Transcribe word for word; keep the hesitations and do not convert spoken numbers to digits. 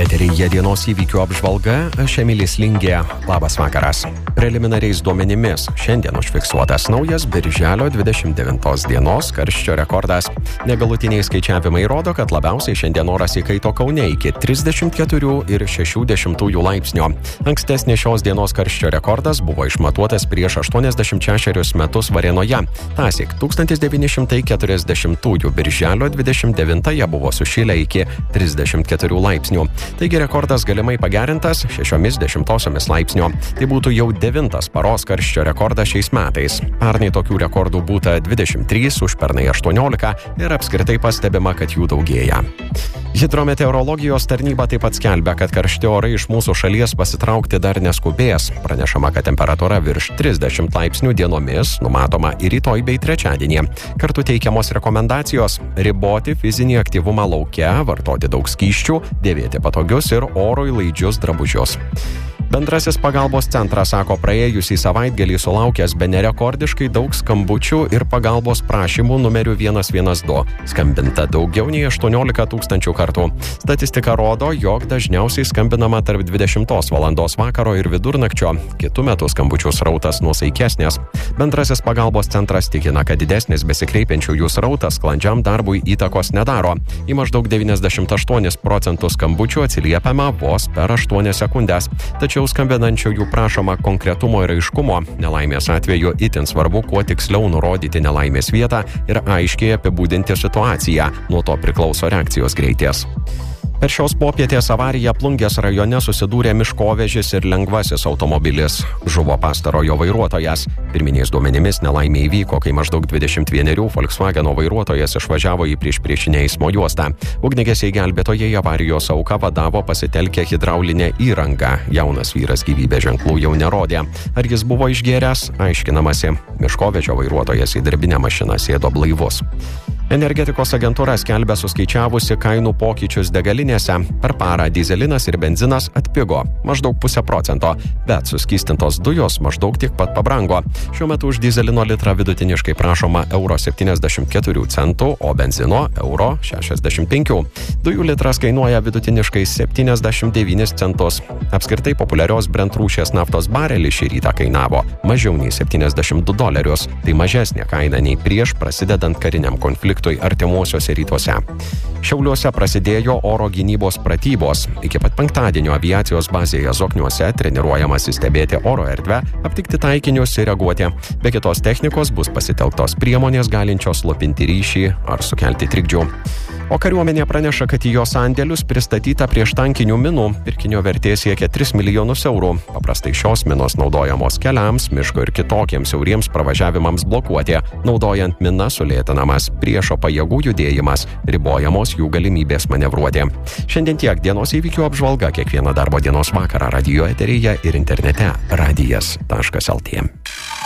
eteryje dienos įvykių apžvalga, aš Emilis Lingė. Labas vakaras. Preliminariais duomenimis šiandien užfiksuotas naujas birželio dvidešimt devintos dienos karščio rekordas. Negalutiniai skaičiavimai rodo, kad labiausiai šiandien oras įkaito Kaune iki trisdešimt keturių ir šešių dešimtųjų laipsnio. Ankstesnis šios dienos karščio rekordas buvo išmatuotas prieš aštuoniasdešimt šešerius metus Varėnoje. Tąsyk tūkstantis devyni šimtai keturiasdešimtųjų birželio dvidešimt devintąją buvo sušilę iki trisdešimt keturių laipsnių. Taigi rekordas galimai pagerintas šešiomis dešimtosiomis laipsnio. Tai būtų jau devintas paros karščio rekordas šiais metais. Pernai tokių rekordų būta dvidešimt trys, užpernai aštuoniolika ir apskritai pastebima, kad jų daugėja. Hidrometeorologijos tarnyba taip pat skelbia, kad karšti orai iš mūsų šalies pasitraukti dar neskubės. Pranešama, kad temperatūra virš trisdešimt laipsnių dienomis numatoma ir rytoj bei trečiadienį. Kartu teikiamos rekomendacijos riboti fizinį aktyvumą lauke, vartoti daug skysčių, dėvėti patogius ir orui laidžius drabužius. Bendrasis pagalbos centras sako, praėjusį savaitgalį sulaukęs bene rekordiškai daug skambučių ir pagalbos prašymų numeriu vienas vienas du. Skambinta daugiau nei aštuoniolika tūkstančių kartų. Statistika rodo, jog dažniausiai skambinama tarp dvidešimtos valandos vakaro ir vidurnakčio. Kitu metu skambučių srautas nuosaikesnės. Bendrasis pagalbos centras tikina, kad didesnis besikreipiančiųjų srautas sklandžiam darbui įtakos nedaro. Į maždaug devyniasdešimt aštuonis procentus skambučių atsiliepiama vos per aštuonias sekundės. Tačiau skambinančiųjų prašoma konkretumo ir aiškumo. Nelaimės atveju itin svarbu kuo tiksliau nurodyti nelaimės vietą ir aiškiai apibūdinti situaciją. Nuo to priklauso reakcijos greitis. Per šios popietės avariją Plungės rajone susidūrė miškovežis ir lengvasis automobilis. Žuvo pastarojo vairuotojas. Pirminiais duomenimis nelaimė įvyko, kai maždaug dvidešimt vienerių Volkswageno vairuotojas išvažiavo į priešpriešinę eismo juostą. Ugniagesiai gelbėtojai avarijos auką vadavo pasitelkę hidraulinę įrangą. Jaunas vyras gyvybės ženklų jau nerodė. Ar jis buvo išgėręs? Aiškinamasi. Miškovežio vairuotojas į darbinę mašiną sėdo blaivus. Energetikos agentūra skelbia suskaičiavusi kainų pokyčius degalinėse. Per parą dyzelinas ir benzinas atpigo maždaug pusę procento, bet suskystintos dujos maždaug tiek pat pabrango. Šiuo metu už dyzelino litrą vidutiniškai prašoma euro septyniasdešimt keturių centų, o benzino euro šešiasdešimt penkių. Dujų litras kainuoja vidutiniškai septyniasdešimt devynis centus. Apskritai populiarios Brent rūšies naftos barelis šį rytą kainavo mažiau nei septyniasdešimt du dolerius. Tai mažesnė kaina nei prieš prasidedant kariniam konfliktui artimuosiuose rytuose. Šiauliuose prasidėjo oro gynybos pratybos. Iki pat penktadienio aviacijos bazėje Zokniuose treniruojamasi stebėti oro erdvę, aptikti taikinius ir reaguoti. Be kitos technikos bus pasitelktos priemonės galinčios slopinti ryšį ar sukelti trikdžių. O kariuomenė praneša, kad į jos sandėlius pristatyta prieštankinių minų. Pirkinio vertė siekia tris milijonus eurų. Paprastai šios minos naudojamos keliams, miško ir kitokiems siauriems pravažiavimams blokuoti. Naudojant minas sulėtinamas priešo pajėgų judėjimas, ribojamos jų galimybės manevruoti. Šiandien tiek dienos įvykių apžvalga kiekvieną darbo dienos vakarą radijo eteryje ir internete radijas taškas lt.